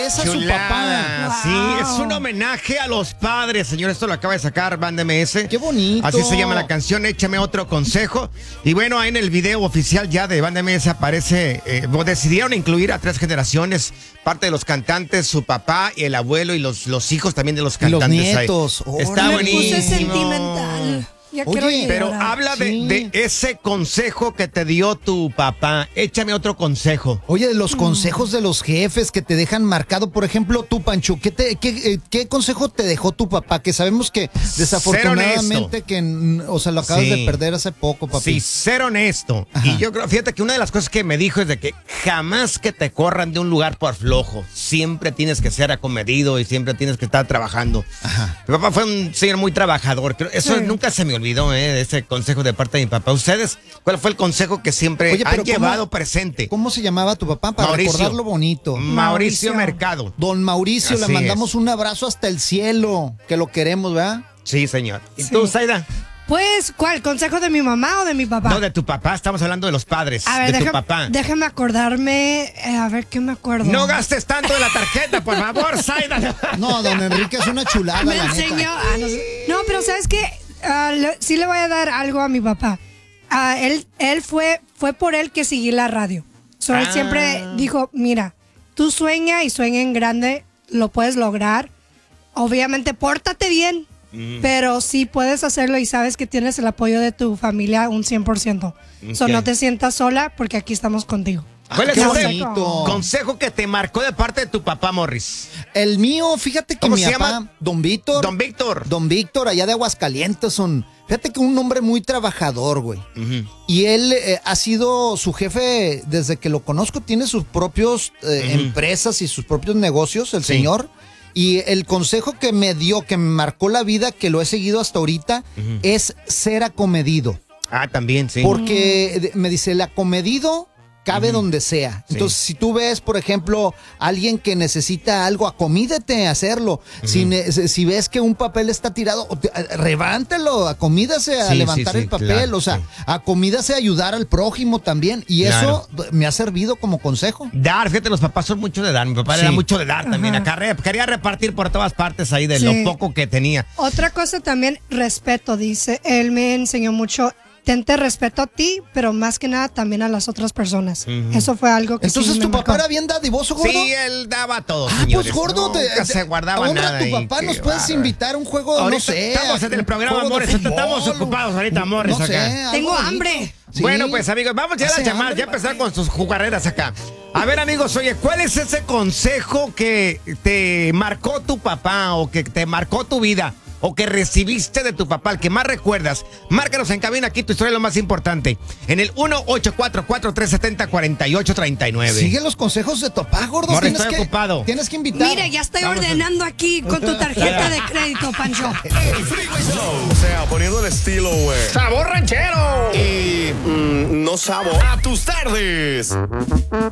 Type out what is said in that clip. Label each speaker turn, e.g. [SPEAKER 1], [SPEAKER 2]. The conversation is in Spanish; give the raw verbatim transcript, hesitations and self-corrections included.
[SPEAKER 1] besa a su papá.
[SPEAKER 2] Wow. Sí, es un homenaje a los padres, señor. Esto lo acaba de sacar Banda M S.
[SPEAKER 1] Qué bonito.
[SPEAKER 2] Así se llama la canción, Échame Otro Consejo. Y bueno, ahí en el video oficial ya de Banda M S aparece, eh, decidieron incluir a tres generaciones, parte de los cantantes, su papá y el abuelo y los, los hijos también de los cantantes.
[SPEAKER 1] Y los nietos.
[SPEAKER 2] Ahí. Está
[SPEAKER 3] Me
[SPEAKER 2] buenísimo.
[SPEAKER 3] puse sentimental. Ya
[SPEAKER 1] Oye,
[SPEAKER 3] quiero
[SPEAKER 2] Pero
[SPEAKER 3] llorar.
[SPEAKER 2] habla de,
[SPEAKER 1] Sí.
[SPEAKER 2] de ese consejo que te dio tu papá. Échame otro consejo.
[SPEAKER 1] Oye, de los consejos de los jefes que te dejan marcado, por ejemplo, tú, Pancho, ¿qué, te, qué, eh, qué consejo te dejó tu papá? Que sabemos que desafortunadamente que, o sea, lo acabas
[SPEAKER 2] Sí.
[SPEAKER 1] de perder hace poco, papi.
[SPEAKER 2] Sí, ser honesto.
[SPEAKER 1] Ajá.
[SPEAKER 2] Y yo creo, fíjate que una de las cosas que me dijo es de que jamás que te corran de un lugar por flojo. Siempre tienes que ser acomedido y siempre tienes que estar trabajando.
[SPEAKER 1] Ajá.
[SPEAKER 2] Mi papá fue un señor muy trabajador. Creo- Eso
[SPEAKER 3] Sí.
[SPEAKER 2] nunca se me olvidó, ¿eh? Ese consejo de parte de mi papá. ¿Ustedes cuál fue el consejo que siempre
[SPEAKER 1] Oye,
[SPEAKER 2] han
[SPEAKER 1] pero ¿cómo-
[SPEAKER 2] llevado presente?
[SPEAKER 1] ¿Cómo se llamaba tu papá? Para
[SPEAKER 2] Mauricio.
[SPEAKER 1] recordarlo bonito.
[SPEAKER 2] Mauricio,
[SPEAKER 3] Mauricio.
[SPEAKER 2] Mercado.
[SPEAKER 1] Don Mauricio,
[SPEAKER 2] Así
[SPEAKER 1] le mandamos
[SPEAKER 2] es.
[SPEAKER 1] un abrazo hasta el cielo, que lo queremos, ¿verdad?
[SPEAKER 2] Sí, señor. ¿Y
[SPEAKER 3] Sí.
[SPEAKER 2] tú, Zaida?
[SPEAKER 3] Pues, ¿cuál? ¿Consejo de mi mamá o de mi papá?
[SPEAKER 2] No, de tu papá. Estamos hablando de los padres.
[SPEAKER 3] A ver,
[SPEAKER 2] de
[SPEAKER 3] déjame,
[SPEAKER 2] tu papá.
[SPEAKER 3] déjame acordarme. eh, a ver, ¿qué me acuerdo?
[SPEAKER 2] No gastes tanto de la tarjeta, por favor, Zaida.
[SPEAKER 1] No, don Enrique es una chulada,
[SPEAKER 3] Me
[SPEAKER 1] la
[SPEAKER 3] enseñó.
[SPEAKER 1] neta.
[SPEAKER 3] ah, no, sé. No, pero ¿sabes qué? Ah, le- sí le voy a dar algo a mi papá. Ah, él él fue, fue por él que seguí la radio. So, él
[SPEAKER 2] Ah.
[SPEAKER 3] siempre dijo, mira, tú sueña y sueña en grande, lo puedes lograr. Obviamente, pórtate bien,
[SPEAKER 2] Mm.
[SPEAKER 3] pero sí puedes hacerlo y sabes que tienes el apoyo de tu familia un cien por ciento. So,
[SPEAKER 2] Ok.
[SPEAKER 3] no te sientas sola porque aquí estamos contigo.
[SPEAKER 2] ¿Cuál es
[SPEAKER 1] Qué
[SPEAKER 2] ese
[SPEAKER 1] bonito.
[SPEAKER 2] consejo que te marcó de parte de tu papá, Morris?
[SPEAKER 1] El mío, fíjate que
[SPEAKER 2] ¿Cómo
[SPEAKER 1] mi
[SPEAKER 2] se
[SPEAKER 1] papá,
[SPEAKER 2] llama?
[SPEAKER 1] don Víctor.
[SPEAKER 2] Don Víctor.
[SPEAKER 1] Don Víctor, allá de Aguascalientes, son. Fíjate que un hombre muy trabajador, güey. Y él eh, ha sido su jefe desde que lo conozco, tiene sus propios eh,
[SPEAKER 2] Ujú.
[SPEAKER 1] empresas y sus propios negocios, el
[SPEAKER 2] Sí.
[SPEAKER 1] señor. Y el consejo que me dio, que me marcó la vida, que lo he seguido hasta ahorita,
[SPEAKER 2] Ujú.
[SPEAKER 1] es ser acomedido.
[SPEAKER 2] Ah, también, sí.
[SPEAKER 1] Porque de- me dice, el acomedido cabe
[SPEAKER 2] Ujú.
[SPEAKER 1] donde sea.
[SPEAKER 2] Sí.
[SPEAKER 1] Entonces, si tú ves, por ejemplo, alguien que necesita algo, acomídate a hacerlo. si, ne- si ves que un papel está tirado, o te- revántelo, acomídase a
[SPEAKER 2] Sí,
[SPEAKER 1] levantar
[SPEAKER 2] sí, sí,
[SPEAKER 1] el papel.
[SPEAKER 2] claro,
[SPEAKER 1] o sea,
[SPEAKER 2] sí.
[SPEAKER 1] acomídase a ayudar al prójimo también. Y
[SPEAKER 2] Claro.
[SPEAKER 1] eso me ha servido como consejo.
[SPEAKER 2] Dar, fíjate, los papás son mucho de dar. Mi papá
[SPEAKER 1] Sí.
[SPEAKER 2] era mucho de dar también.
[SPEAKER 3] Ajá.
[SPEAKER 2] Acá re- quería repartir por todas partes ahí de
[SPEAKER 3] Sí.
[SPEAKER 2] lo poco que tenía.
[SPEAKER 3] Otra cosa también, respeto, dice. Él me enseñó mucho. Tente respeto a ti, pero más que nada también a las otras personas.
[SPEAKER 2] Ujú.
[SPEAKER 3] Eso fue algo que sí
[SPEAKER 1] Entonces,
[SPEAKER 3] me
[SPEAKER 1] ¿tu papá
[SPEAKER 3] marcó.
[SPEAKER 1] era bien dadivoso, gordo?
[SPEAKER 2] Sí, él daba todo,
[SPEAKER 1] Ah,
[SPEAKER 2] señores.
[SPEAKER 1] pues gordo, te,
[SPEAKER 2] Nunca
[SPEAKER 1] te-
[SPEAKER 2] se guardaba
[SPEAKER 1] ahora
[SPEAKER 2] nada.
[SPEAKER 1] tu
[SPEAKER 2] ahí,
[SPEAKER 1] papá
[SPEAKER 2] qué
[SPEAKER 1] nos puedes
[SPEAKER 2] bárbaro.
[SPEAKER 1] invitar a un juego,
[SPEAKER 2] Ahorita
[SPEAKER 1] no sé.
[SPEAKER 2] estamos
[SPEAKER 1] a
[SPEAKER 2] en el
[SPEAKER 1] un
[SPEAKER 2] programa,
[SPEAKER 1] juego de
[SPEAKER 2] amores.
[SPEAKER 1] fútbol,
[SPEAKER 2] Estamos ocupados ahorita, amores,
[SPEAKER 1] no sé,
[SPEAKER 2] acá.
[SPEAKER 1] algo
[SPEAKER 3] Tengo
[SPEAKER 1] bonito.
[SPEAKER 3] hambre.
[SPEAKER 1] Sí.
[SPEAKER 2] Bueno, pues amigos, vamos ya a las
[SPEAKER 1] Hace
[SPEAKER 2] llamadas,
[SPEAKER 1] hambre,
[SPEAKER 2] ya empezar con sus jugarreras acá. A ver, amigos, oye, ¿cuál es ese consejo que te marcó tu papá o que te marcó tu vida o que recibiste de tu papá, el que más recuerdas? Márcanos en cabina, aquí tu historia es lo más importante. En el uno ocho cuatro cuatro, tres siete cero, cuatro ocho tres nueve.
[SPEAKER 1] Sigue los consejos de tu papá, gordo.
[SPEAKER 2] Morris,
[SPEAKER 1] Tienes
[SPEAKER 2] estoy
[SPEAKER 1] que,
[SPEAKER 2] ocupado.
[SPEAKER 1] Tienes que invitar.
[SPEAKER 3] Mira, ya estoy
[SPEAKER 2] Vamos a-
[SPEAKER 3] ordenando aquí con tu tarjeta de crédito, Pancho.
[SPEAKER 4] El Freeway Show. O sea, poniendo el estilo, güey.
[SPEAKER 2] ¡Sabor ranchero!
[SPEAKER 4] Y mm, no sabo. A tus tardes.